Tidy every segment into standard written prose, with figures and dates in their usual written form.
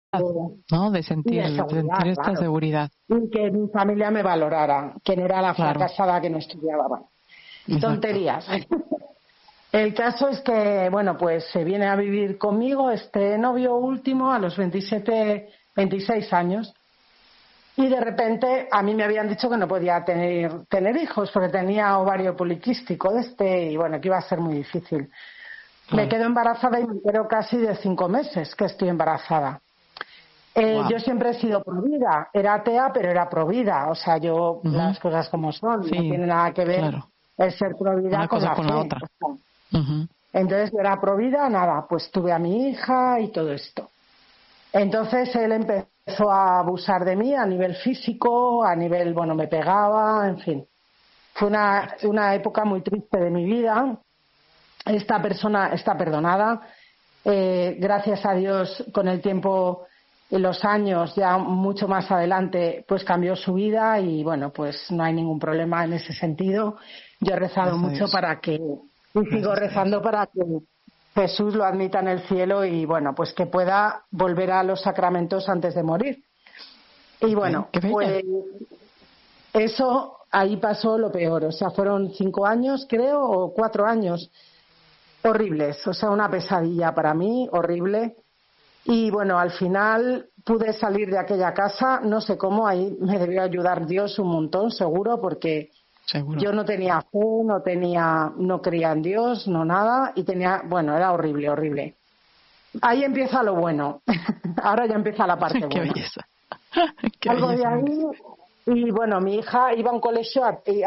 ¿no? De y sentir, de seguridad, esta claro. seguridad. Y que mi familia me valorara, que no era la Claro. fracasada que no estudiaba. Exacto. Tonterías. El caso es que, bueno, pues se viene a vivir conmigo este novio último a los 26 años. Y de repente a mí me habían dicho que no podía tener hijos porque tenía ovario poliquístico y bueno, que iba a ser muy difícil. Claro. Me quedo embarazada y me entero casi de 5 meses que estoy embarazada. Wow. Yo siempre he sido provida, era atea pero era provida, o sea, yo las cosas como son, Sí, no tiene nada que ver claro. el ser provida Una con cosa la con fe. la otra. O sea, entonces yo era provida, nada, pues tuve a mi hija y todo esto. Entonces él empezó a abusar de mí a nivel físico, a nivel, bueno, me pegaba, en fin. Fue una época muy triste de mi vida. Esta persona está perdonada. Gracias a Dios, con el tiempo y los años, ya mucho más adelante, pues cambió su vida y bueno, pues no hay ningún problema en ese sentido. Yo he rezado mucho para que, y sigo rezando para que Jesús lo admita en el cielo y bueno, pues que pueda volver a los sacramentos antes de morir. Y bueno, pues eso ahí pasó lo peor, o sea, fueron 5 años creo o 4 años horribles, o sea, una pesadilla para mí, horrible. Y bueno, al final pude salir de aquella casa, no sé cómo, ahí me debió ayudar Dios un montón, seguro, porque yo no tenía fe, no creía en Dios, no nada, y bueno, era horrible, horrible. Ahí empieza lo bueno. Ahora ya empieza la parte Qué buena. belleza. Algo de ahí, y bueno, mi hija iba a un colegio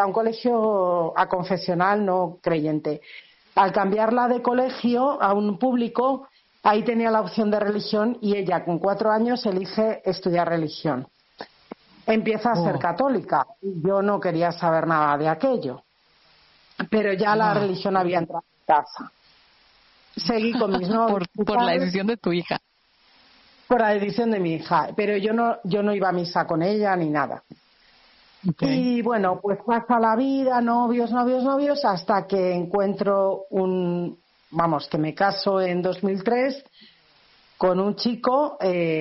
a confesional, no creyente. Al cambiarla de colegio a un público, ahí tenía la opción de religión y ella con 4 años elige estudiar religión. Empieza a ser católica. Yo no quería saber nada de aquello, pero ya la religión había entrado en casa. Seguí con mis novios. por la decisión de tu hija. Por la decisión de mi hija, pero yo no iba a misa con ella ni nada. Okay. Y bueno, pues pasa la vida, novios, hasta que encuentro que me caso en 2003 con un chico,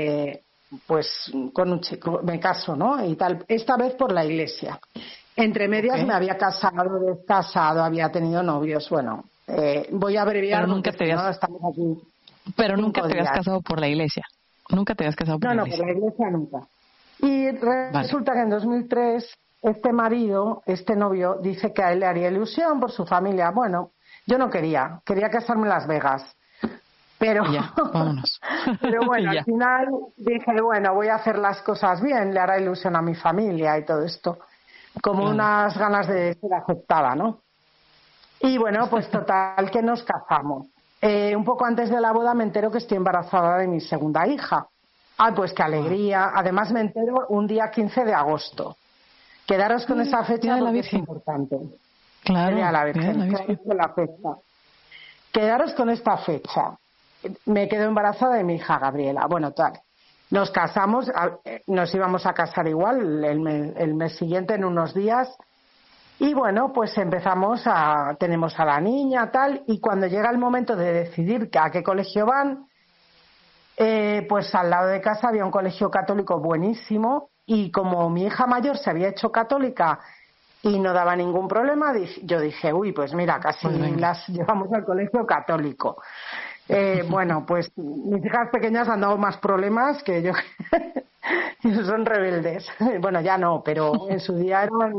me caso, ¿no? Y tal, esta vez por la iglesia. Entre medias me había casado, descasado, había tenido novios, bueno, voy a abreviar porque si no estamos aquí. Pero nunca te habías casado por la iglesia. Nunca te habías casado por la iglesia. No, por la iglesia nunca. Y resulta que en 2003 este novio, dice que a él le haría ilusión por su familia. Bueno, yo no quería casarme en Las Vegas. Pero, vámonos. Pero bueno, al final dije, bueno, voy a hacer las cosas bien, le hará ilusión a mi familia y todo esto. Como unas ganas de ser aceptada, ¿no? Y bueno, pues total que nos casamos. Un poco antes de la boda me entero que estoy embarazada de mi segunda hija. Ay, pues qué alegría. Además me entero un día 15 de agosto. Quedaros con esa fecha porque es importante. Claro, la Virgen. Quedaros con la fecha. Quedaros con esta fecha. Me quedo embarazada de mi hija Gabriela. Bueno, tal. Nos casamos, nos íbamos a casar igual el mes siguiente, en unos días. Y bueno, pues tenemos a la niña, tal, y cuando llega el momento de decidir a qué colegio van, pues al lado de casa había un colegio católico buenísimo, y como mi hija mayor se había hecho católica y no daba ningún problema, yo dije, uy, pues mira, casi las llevamos al colegio católico. Bueno, pues mis hijas pequeñas han dado más problemas que yo. Son rebeldes. Bueno, ya no, pero en su día eran...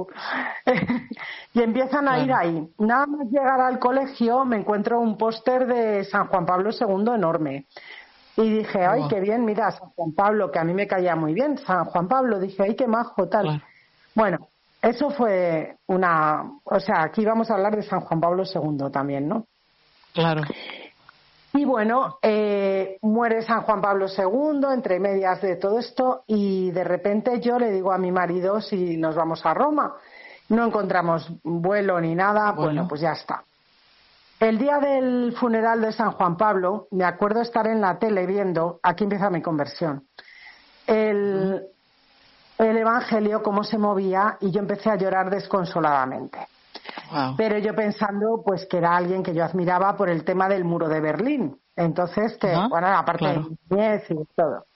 Y empiezan a ir ahí. Nada más llegar al colegio me encuentro un póster de San Juan Pablo II enorme. Y dije, ay, qué bien, mira, San Juan Pablo, que a mí me caía muy bien. San Juan Pablo, dije, ay, qué majo, tal. Claro. Bueno, eso fue O sea, aquí vamos a hablar de San Juan Pablo II también, ¿no? Claro. Y bueno, muere San Juan Pablo II, entre medias de todo esto, y de repente yo le digo a mi marido si nos vamos a Roma. No encontramos vuelo ni nada, bueno, pues ya está. El día del funeral de San Juan Pablo, me acuerdo estar en la tele viendo, aquí empieza mi conversión, el Evangelio, cómo se movía, y yo empecé a llorar desconsoladamente. Wow. Pero yo pensando pues que era alguien que yo admiraba por el tema del muro de Berlín. Entonces, bueno, aparte de mi niñez y todo.